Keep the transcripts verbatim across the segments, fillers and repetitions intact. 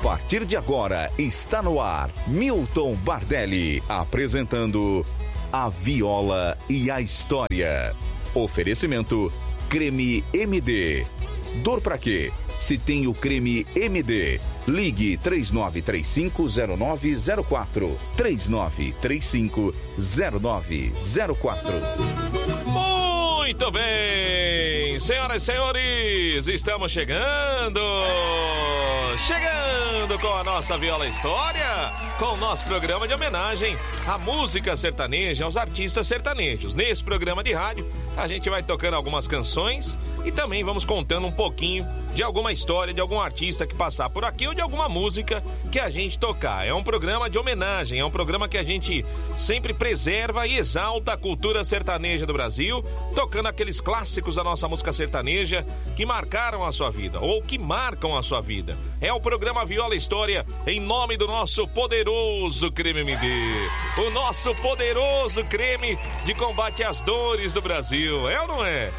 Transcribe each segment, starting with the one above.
partir de agora está no ar Milton Bardelli apresentando A Viola e a História. Oferecimento Creme M D. Dor pra quê? Se tem o creme M D, ligue três nove três cinco zero nove zero quatro. três nove três cinco zero nove zero quatro. Muito bem, senhoras e senhores, estamos chegando, chegando com a nossa Viola História, com o nosso programa de homenagem à música sertaneja, aos artistas sertanejos. Nesse programa de rádio, a gente vai tocando algumas canções e também vamos contando um pouquinho de alguma história de algum artista que passar por aqui ou de alguma música que a gente tocar. É um programa de homenagem, é um programa que a gente sempre preserva e exalta a cultura sertaneja do Brasil, tocando aqueles clássicos da nossa música sertaneja que marcaram a sua vida ou que marcam a sua vida. É o programa Viola História em nome do nosso poderoso Creme M D, o nosso poderoso creme de combate às dores do Brasil. É ou não é?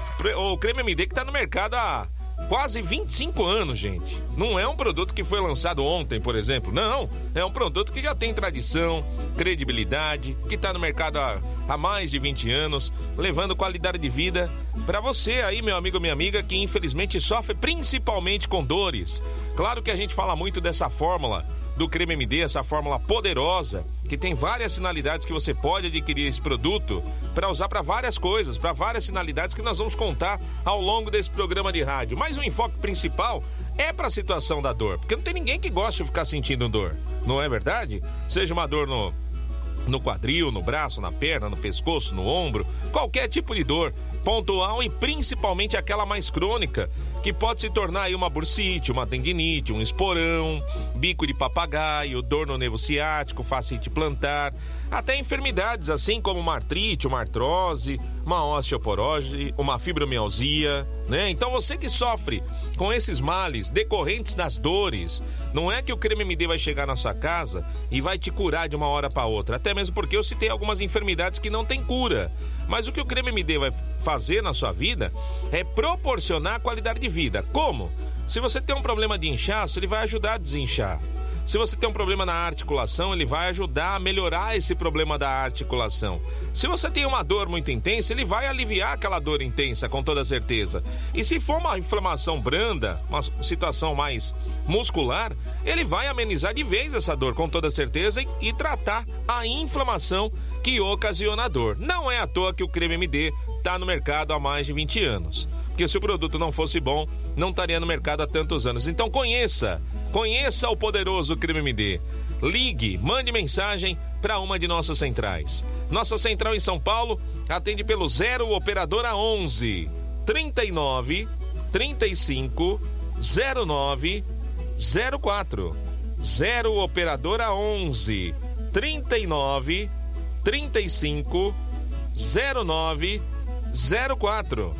O Creme M D que tá no mercado há quase vinte e cinco anos, gente. Não é um produto que foi lançado ontem, por exemplo. Não, é um produto que já tem tradição, credibilidade, que tá no mercado há, há mais de vinte anos, levando qualidade de vida para você aí, meu amigo, minha amiga, que infelizmente sofre principalmente com dores. Claro que a gente fala muito dessa fórmula do Creme M D, essa fórmula poderosa, que tem várias finalidades que você pode adquirir esse produto para usar para várias coisas, para várias finalidades que nós vamos contar ao longo desse programa de rádio. Mas o enfoque principal é para a situação da dor, porque não tem ninguém que goste de ficar sentindo dor, não é verdade? Seja uma dor no, no quadril, no braço, na perna, no pescoço, no ombro, qualquer tipo de dor, pontual e principalmente aquela mais crônica, que pode se tornar aí uma bursite, uma tendinite, um esporão, bico de papagaio, dor no nervo ciático, fascite plantar, até enfermidades assim como uma artrite, uma artrose, uma osteoporose, uma fibromialgia, né? Então você que sofre com esses males decorrentes das dores, não é que o Creme M D vai chegar na sua casa e vai te curar de uma hora para outra, até mesmo porque eu citei algumas enfermidades que não tem cura. Mas o que o Creme M D vai fazer na sua vida é proporcionar qualidade de vida. Como? Se você tem um problema de inchaço, ele vai ajudar a desinchar. Se você tem um problema na articulação, ele vai ajudar a melhorar esse problema da articulação. Se você tem uma dor muito intensa, ele vai aliviar aquela dor intensa, com toda certeza. E se for uma inflamação branda, uma situação mais muscular, ele vai amenizar de vez essa dor, com toda certeza, e, e tratar a inflamação que ocasiona a dor. Não é à toa que o Creme M D está no mercado há mais de vinte anos. Porque se o produto não fosse bom, não estaria no mercado há tantos anos. Então conheça, conheça o poderoso Creme M D. Ligue, mande mensagem para uma de nossas centrais. Nossa central em São Paulo atende pelo zero operadora onze, trinta e nove, trinta e cinco, zero nove, zero quatro. zero operadora onze, trinta e nove, trinta e cinco, zero nove, zero quatro.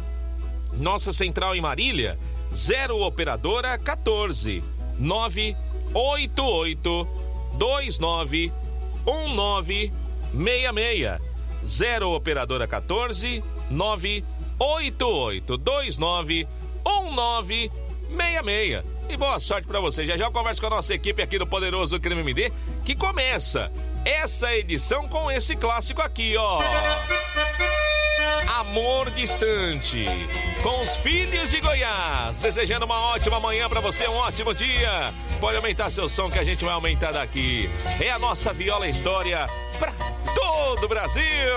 Nossa central em Marília, zero operadora quatorze, nove oito oito, dois nove, um nove seis seis. zero operadora quatorze, nove oito oito, dois nove, um nove seis seis. E boa sorte pra você. Já já eu converso com a nossa equipe aqui do Poderoso Creme M D, que começa essa edição com esse clássico aqui, ó. Amor Distante, com os Filhos de Goiás, desejando uma ótima manhã pra você, um ótimo dia. Pode aumentar seu som que a gente vai aumentar daqui. É a nossa Viola História pra todo o Brasil.